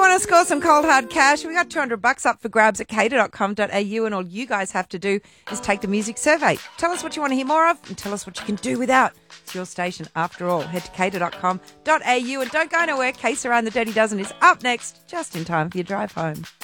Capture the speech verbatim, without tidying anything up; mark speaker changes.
Speaker 1: want to score some cold hard cash? We got two hundred bucks up for grabs at cater dot com dot a u, and all you guys have to do is take the music survey. Tell us what you want to hear more of and tell us what you can do without. It's your station after all. Head to cater dot com dot a u and don't go nowhere. Case Around the Dirty Dozen is up next, just in time for your drive home.